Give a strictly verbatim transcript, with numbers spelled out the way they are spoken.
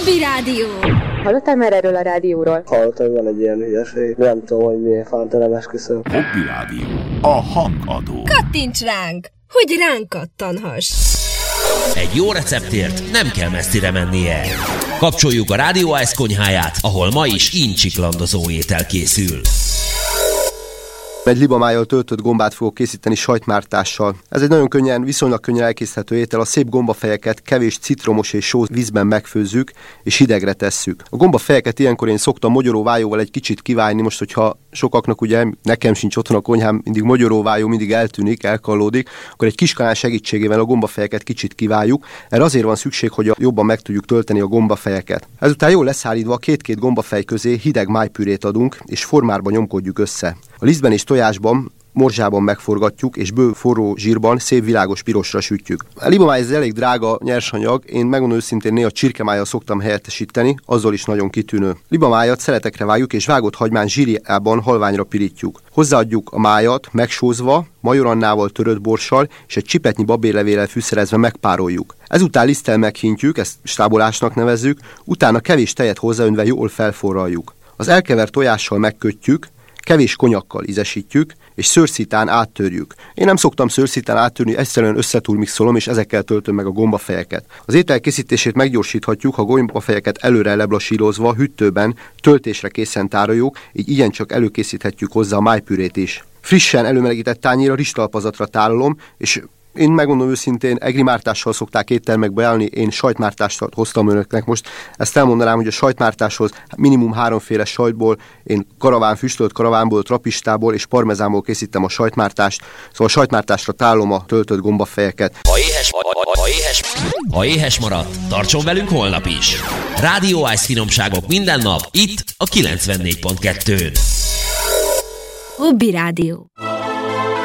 Hobby Rádió. Hallottál már erről a rádióról? Hallottam, hogy van egy ilyen hülyeség. Nem tudom, hogy milyen fántelem, esküszöm. Hobby Rádió. A hangadó. Kattints ránk, hogy ránk kattanhass. Egy jó receptért nem kell messzire mennie. Kapcsoljuk a Rádió Ice konyháját, ahol ma is incsiklandozó étel készül. Egy libamájjal töltött gombát fogok készíteni sajtmártással. Ez egy nagyon könnyen, viszonylag könnyen elkészíthető étel. A szép gombafejeket kevés citromos és só vízben megfőzzük, és hidegre tesszük. A gombafejeket ilyenkor én szoktam mogyoróvájóval egy kicsit kiválni. Most, hogyha sokaknak ugye, nekem sincs otthon a konyhám, mindig mogyoróvájó mindig eltűnik, elkallódik, akkor egy kiskanál segítségével a gombafejeket kicsit kiváljuk. Erre azért van szükség, hogy jobban meg tudjuk tölteni a gombafejeket. Ezután jól leszárítva két-két gombafej közé hideg májpürét adunk, és formárba nyomkodjuk össze. A lisztben és tojásban, morzsában megforgatjuk, és bő forró zsírban szép világos pirosra sütjük. A libamáj ez elég drága nyersanyag, én megmondom őszintén néha csirkemájjal szoktam helyettesíteni, azzal is nagyon kitűnő. Libamájat szeletekre vágjuk, és vágott hagymán zsírjában halványra pirítjuk. Hozzáadjuk a májat megsózva, majorannával, törött borssal és egy csipetnyi babérlevéllel fűszerezve megpároljuk. Ezután liszttel meghintjük, ezt stábolásnak nevezzük, utána kevés tejet hozzáönve jól felforraljuk. Az elkevert tojással megkötjük, kevés konyakkal ízesítjük, és szőrszitán áttörjük. Én nem szoktam szőrszitán áttörni, egyszerűen összetúrmixolom, és ezekkel töltöm meg a gombafejeket. Az étel készítését meggyorsíthatjuk, ha gombafejeket előre leblasírozva, hűtőben, töltésre készen tároljuk, így igencsak előkészíthetjük hozzá a májpürét is. Frissen előmelegített tányérra, rizstalpazatra tárolom, és én megmondom őszintén, egrimártással szokták éttermekbe állni, én sajtmártást hoztam önöknek most. Ezt elmondanám, hogy a sajtmártáshoz minimum háromféle sajtból, én karaván, füstölt karavánból, trapistából és parmezánból készítem a sajtmártást, szóval a sajtmártásra tárolom a töltött gombafejeket. Ha éhes, ha, ha, éhes, ha éhes maradt, tartson velünk holnap is. Rádió Ice finomságok minden nap, itt a kilencvennégy pont kettőn. Hobby Rádió.